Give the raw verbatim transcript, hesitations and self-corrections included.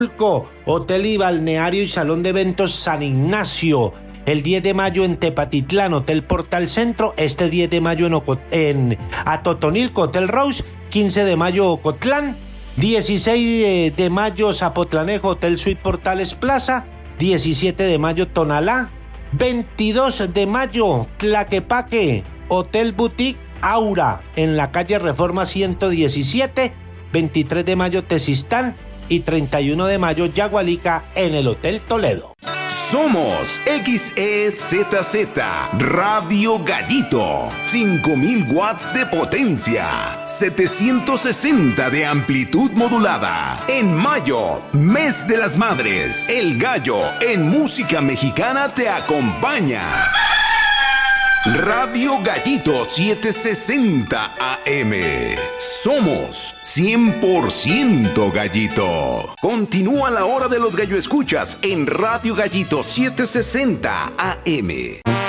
Hotel y Balneario y Salón de Eventos San Ignacio. El diez de mayo en Tepatitlán, Hotel Portal Centro. Este diez de mayo en, Oco- en Atotonilco, Hotel Rose. quince de mayo, Ocotlán. dieciséis de mayo, Zapotlanejo, Hotel Suite Portales Plaza. diecisiete de mayo, Tonalá. veintidós de mayo, Tlaquepaque, Hotel Boutique Aura, en la calle Reforma ciento diecisiete. veintitrés de mayo, Tezistán. Y treinta y uno de mayo, Yagualica, en el Hotel Toledo. Somos X E Z Z Radio Gallito, cinco mil watts de potencia, setecientos sesenta de amplitud modulada. En mayo, mes de las madres, El Gallo en música mexicana te acompaña. Radio Gallito setecientos sesenta A M. Somos cien por ciento Gallito. Continúa la hora de los gallo escuchas en Radio Gallito setecientos sesenta A M.